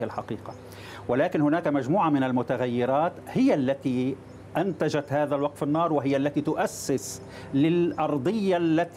الحقيقة. ولكن هناك مجموعة من المتغيرات هي التي أنتجت هذا الوقف النار، وهي التي تؤسس للأرضية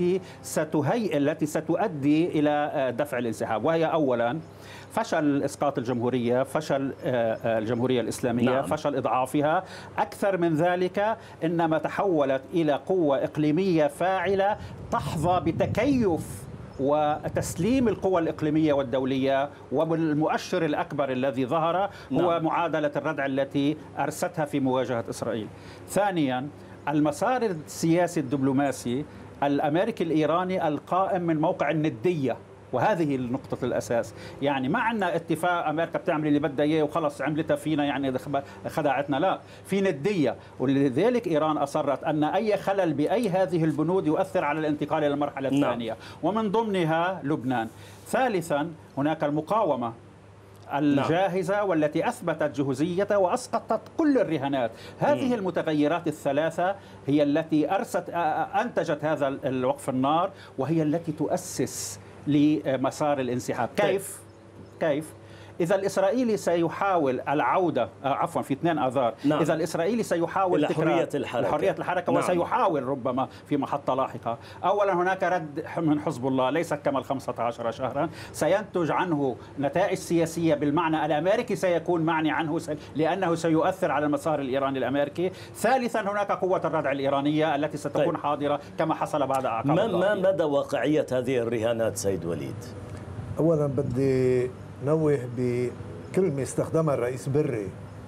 التي ستؤدي إلى دفع الانسحاب. وهي أولا فشل إسقاط الجمهورية، فشل الجمهورية الإسلامية، نعم. فشل إضعافها. أكثر من ذلك، إنما تحولت إلى قوة إقليمية فاعلة تحظى بتكيف وتسليم القوى الإقليمية والدولية. والمؤشر الأكبر الذي ظهر هو معادلة الردع التي أرستها في مواجهة إسرائيل. ثانيا، المسار السياسي الدبلوماسي الأمريكي الإيراني القائم من موقع الندية، وهذه نقطة الأساس. يعني ما عندنا اتفاق أمريكا بتعمل اللي بدها إياه وخلص عملتها فينا، يعني خدعتنا، لا، في ندية. ولذلك إيران أصرت أن أي خلل بأي هذه البنود يؤثر على الانتقال إلى المرحلة الثانية، ومن ضمنها لبنان. ثالثا، هناك المقاومة الجاهزة والتي أثبتت جهوزيتها وأسقطت كل الرهانات. هذه المتغيرات الثلاثة هي التي أنتجت هذا الوقف النار، وهي التي تؤسس لمسار الانسحاب. كيف؟ إذا الإسرائيلي سيحاول العودة، عفوا، في 2 آذار، إذا الإسرائيلي سيحاول حرية الحركة وسيحاول ربما في محطة لاحقة. أولا هناك رد من حزب الله ليست كما 15 شهرا، سينتج عنه نتائج سياسية بالمعنى الأمريكي سيكون معني عنه لأنه سيؤثر على المسار الإيراني الأمريكي. ثالثا، هناك قوة الردع الإيرانية التي ستكون حاضرة كما حصل بعد أعقاب ما مدى واقعية هذه الرهانات سيد وليد؟ أولا بدي نوه بكلمة استخدمها الرئيس بري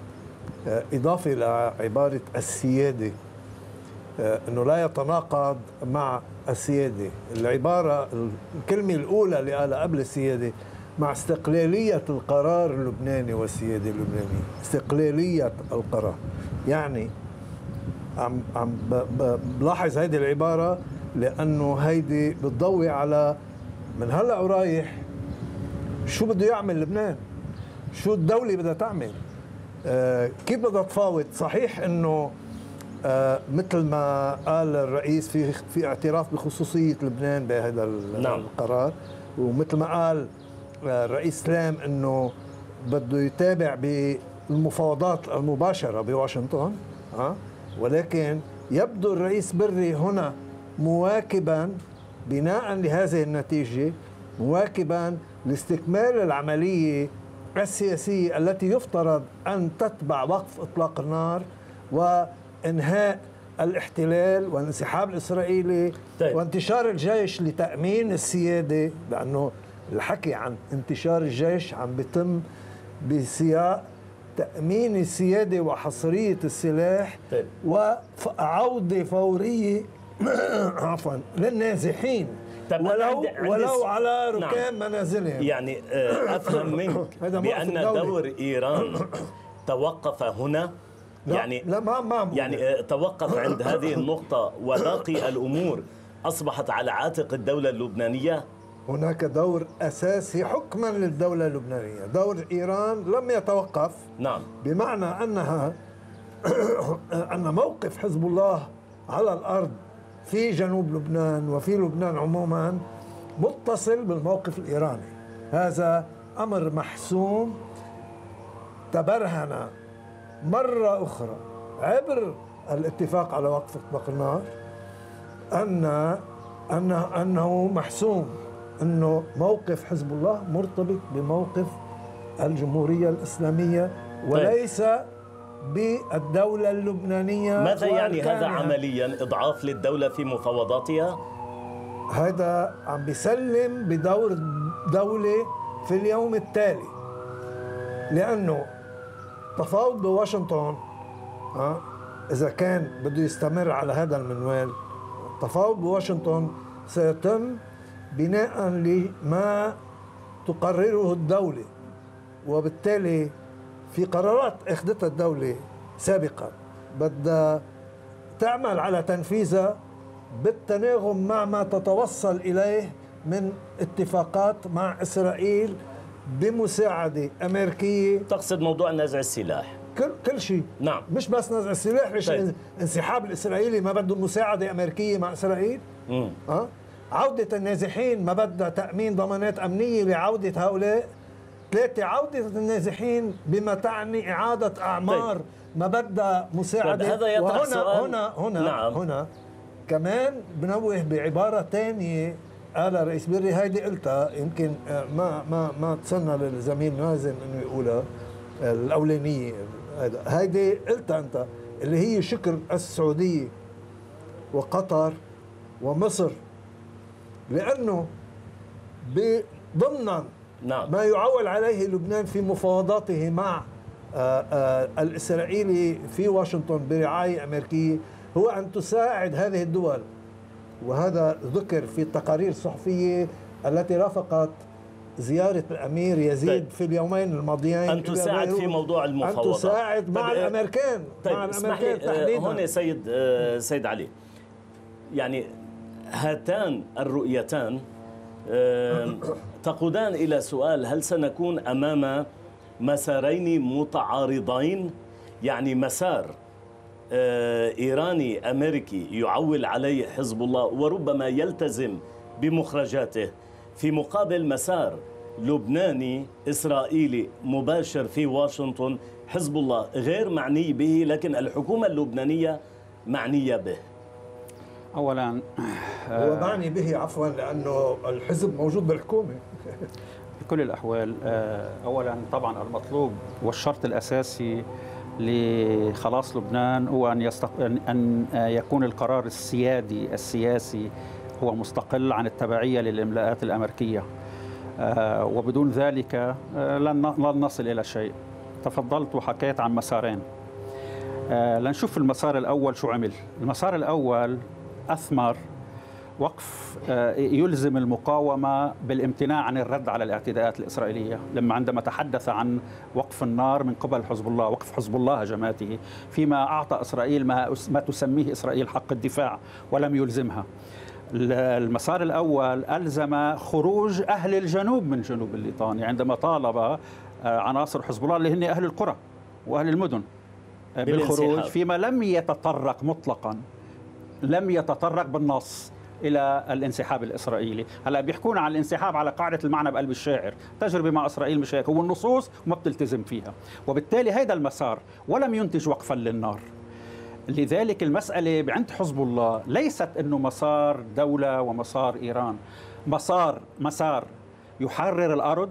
إضافة لعبارة السيادة، أنه لا يتناقض مع السيادة. الكلمة الأولى اللي قالها قبل السيادة مع استقلالية القرار اللبناني والسيادة اللبنانية. استقلالية القرار، يعني عم بلاحظ هيدي العبارة لأنه هيدي بتضوي على من هلأ ورايح شو بده يعمل لبنان، شو الدولة بدها تعمل، كيف بدها تفاوض. صحيح انه مثل ما قال الرئيس في اعتراف بخصوصية لبنان بهذا القرار، ومثل ما قال الرئيس سلام انه بده يتابع بالمفاوضات المباشرة بواشنطن، ولكن يبدو الرئيس بري هنا مواكبا بناء لهذه النتيجة، مواكبا لاستكمال العملية السياسية التي يفترض أن تتبع وقف إطلاق النار وإنهاء الاحتلال والانسحاب الإسرائيلي وانتشار الجيش لتأمين السيادة، لأنه الحكي عن انتشار الجيش عم بيتم بسياق تأمين السيادة وحصرية السلاح وعودة فورية عفوا للنازحين ولو على ركام منازلهم. يعني أفهم منك بأن دور إيران توقف هنا، يعني توقف عند هذه النقطة وباقي الأمور أصبحت على عاتق الدولة اللبنانية. هناك دور أساسي حكما للدولة اللبنانية، دور إيران لم يتوقف. بمعنى أن موقف حزب الله على الأرض في جنوب لبنان وفي لبنان عموما متصل بالموقف الإيراني. هذا أمر محسوم تبرهن مرة أخرى عبر الاتفاق على وقف إطلاق النار أنه محسوم، أنه موقف حزب الله مرتبط بموقف الجمهورية الإسلامية وليس بالدولة اللبنانية. ماذا يعني هذا عمليا؟ إضعاف للدولة في مفاوضاتها؟ هذا عم بيسلم بدور الدولة في اليوم التالي، لأنه تفاوض بواشنطن إذا كان بده يستمر على هذا المنوال، تفاوض بواشنطن سيتم بناء لما تقرره الدولة، وبالتالي في قرارات أخذتها الدولة سابقا بدها تعمل على تنفيذها بالتناغم مع ما تتوصل إليه من اتفاقات مع إسرائيل بمساعدة أمريكية. تقصد موضوع نزع السلاح؟ كل شيء، مش بس نزع السلاح. ليش انسحاب الإسرائيلي ما بده مساعدة أمريكية مع إسرائيل؟ عودة النازحين ما بدها تأمين ضمانات أمنية لعودة هؤلاء. 3 عودة النازحين بما تعني إعادة أعمار مبدأ مساعدة. هذا يطرح سؤال. هنا كمان بنوه بعبارة تانية قال رئيس بري، هيدي قلتها يمكن ما تسنى للزميل مازن انه يقولها الاولانيه، هيدي قلتها انت، اللي هي شكر السعوديه وقطر ومصر، لانه ضمن ما يعول عليه لبنان في مفاوضاته مع الاسرائيلي في واشنطن برعايه امريكيه هو ان تساعد هذه الدول، وهذا ذكر في التقارير الصحفية التي رافقت زيارة الأمير يزيد في اليومين الماضيين، أن تساعد في موضوع المفاوضات، أن تساعد مع الأمريكان. مع الأمريكان تحديدا. هون سيد علي، يعني هاتان الرؤيتان تقودان إلى سؤال: هل سنكون أمام مسارين متعارضين؟ يعني مسار إيراني أمريكي يعول عليه حزب الله وربما يلتزم بمخرجاته، في مقابل مسار لبناني إسرائيلي مباشر في واشنطن، حزب الله غير معني به لكن الحكومة اللبنانية معنية به. أولا هو معني به عفوا لأنه الحزب موجود بالحكومة. بكل الأحوال أولا طبعا المطلوب والشرط الأساسي لخلاص لبنان هو أن يكون القرار السياسي هو مستقل عن التبعية للإملاءات الأمريكية، وبدون ذلك لن نصل إلى شيء. تفضلت وحكيت عن مسارين، لنشوف المسار الأول شو عمل. المسار الأول أثمر وقف يلزم المقاومة بالامتناع عن الرد على الاعتداءات الإسرائيلية، عندما تحدث عن وقف النار من قبل حزب الله، وقف حزب الله هجماته، فيما أعطى إسرائيل ما تسميه إسرائيل حق الدفاع ولم يلزمها. المسار الأول ألزم خروج أهل الجنوب من جنوب الليطاني، عندما طالب عناصر حزب الله اللي هن أهل القرى وأهل المدن بالخروج، فيما لم يتطرق مطلقا، لم يتطرق بالنص إلى الانسحاب الإسرائيلي. هلا بيحكون عن الانسحاب على قاعدة المعنى بقلب الشاعر، تجربة مع إسرائيل مش هيك، هو النصوص وما بتلتزم فيها، وبالتالي هذا المسار ولم ينتج وقفا للنار. لذلك المسألة عند حزب الله ليست أنه مسار دولة ومسار إيران، مسار يحرر الأرض،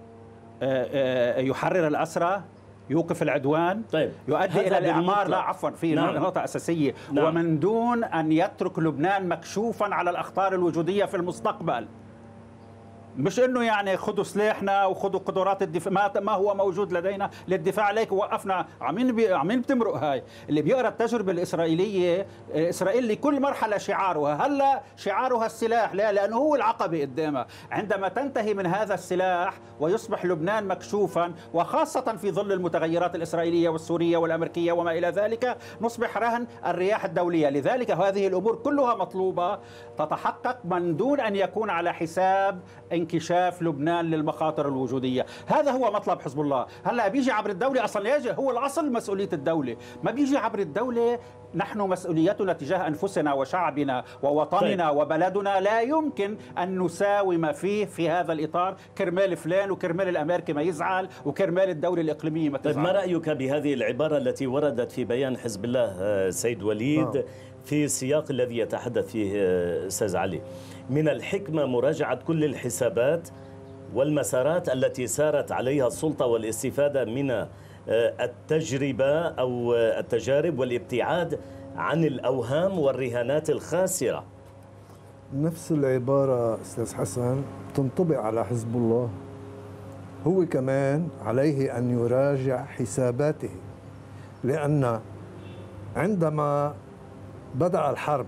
يحرر الأسرى، يوقف العدوان، يؤدي إلى الإعمار. لا عفوا، في نقطة أساسية، ومن دون أن يترك لبنان مكشوفا على الأخطار الوجودية في المستقبل. مش انه يعني خذوا سلاحنا وخذوا قدرات الدفاع، ما هو موجود لدينا للدفاع عليك ووقفنا. عمين بتمرق هاي اللي بيقرا التجربه الاسرائيليه. اسرائيل لكل مرحله شعارها، هلا شعارها السلاح، لا، لانه هو العقبه قدامها. عندما تنتهي من هذا السلاح ويصبح لبنان مكشوفا، وخاصه في ظل المتغيرات الاسرائيليه والسوريه والامريكيه وما الى ذلك، نصبح رهن الرياح الدوليه. لذلك هذه الامور كلها مطلوبه تتحقق من دون ان يكون على حساب انكشاف لبنان للمخاطر الوجودية. هذا هو مطلب حزب الله. هلا بيجي عبر الدولة، أصلا يجي هو الأصل مسؤولية الدولة، ما بيجي عبر الدولة. نحن مسؤوليتنا تجاه أنفسنا وشعبنا ووطننا وبلدنا لا يمكن أن نساوم فيه في هذا الإطار كرمال فلان وكرمال الأمريكي ما يزعل وكرمال الدولة الإقليمية ما تزعل. ما رأيك بهذه العبارة التي وردت في بيان حزب الله سيد وليد في السياق الذي يتحدث فيه أستاذ علي؟ من الحكمة مراجعة كل الحسابات والمسارات التي سارت عليها السلطة والاستفادة من التجربة أو التجارب والابتعاد عن الأوهام والرهانات الخاسرة. نفس العبارة أستاذ حسن تنطبق على حزب الله. هو كمان عليه أن يراجع حساباته، لأن عندما بدأ الحرب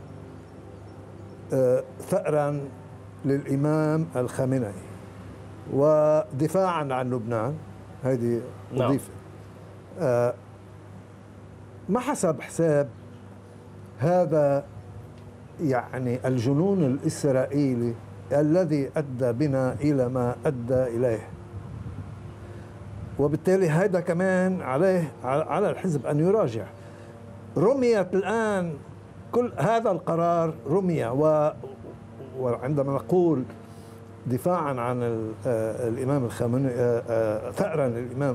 ثأرا للإمام الخامنئي ودفاعا عن لبنان، هذه أضيفة، ما حسب حساب هذا يعني الجنون الإسرائيلي الذي أدى بنا إلى ما أدى إليه. وبالتالي هذا كمان على الحزب أن يراجع. رميت الآن كل هذا القرار رمي، وعندما نقول دفاعا عن الإمام الخامنئي، ثأرا للإمام